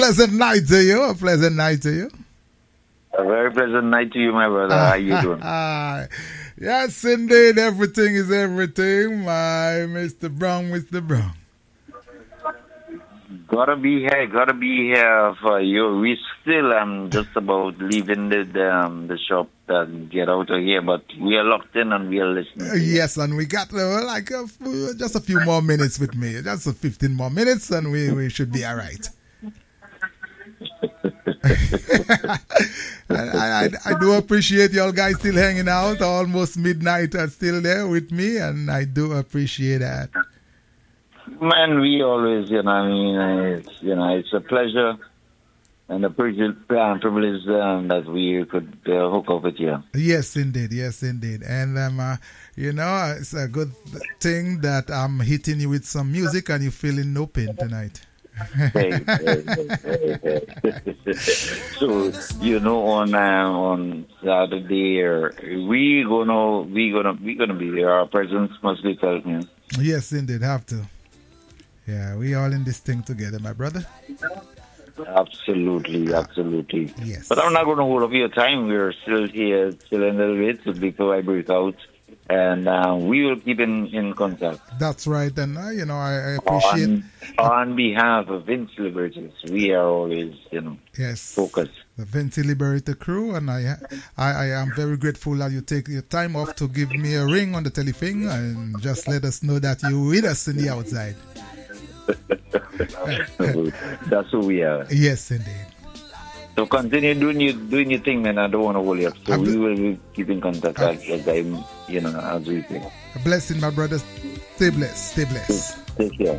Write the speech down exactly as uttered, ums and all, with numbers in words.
pleasant night to you. A pleasant night to you. A very pleasant night to you, my brother. How you doing? Yes, indeed. Everything is everything, my Mister Brown, Mister Brown. Gotta be here, gotta be here for you. We still um just about leaving the the, um, the shop and get out of here, but we are locked in and we are listening. Uh, yes, and we got uh, like a, just a few more minutes with me, just a fifteen more minutes, and we, we should be all right. I, I, I do appreciate y'all guys still hanging out, almost midnight and still there with me, and I do appreciate that. Man, we always, you know, I mean, it's, you know, it's a pleasure and a privilege, uh, privilege um, that we could uh, hook up with you. Yes, indeed. Yes, indeed. And, um, uh, you know, it's a good thing that I'm hitting you with some music and you're feeling no pain tonight. Hey, hey, hey, hey. So, you know, on uh, on Saturday, uh, we gonna we gonna we gonna be there. Our presence must be felt. Yeah. Yes, indeed, have to. Yeah, we all in this thing together, my brother. Absolutely, absolutely. Yes. But I'm not going to hold up your time. We're still here, still in a little bit, so before I break out. And uh, we will keep in, in contact. That's right. And, uh, you know, I, I appreciate... On, on behalf of Vince Liberties, we are always, you know, yes, focused. The Vince Liberator crew. And I, I, I am very grateful that you take your time off to give me a ring on the telephone and just let us know that you're with us in the outside. That's who we are. Yes, indeed. So continue doing your doing your thing, man. I don't want to hold you up. So I'm we will be keeping contact as, as I, you know, as we say. A blessing, my brothers. Stay blessed. Stay blessed. Take care.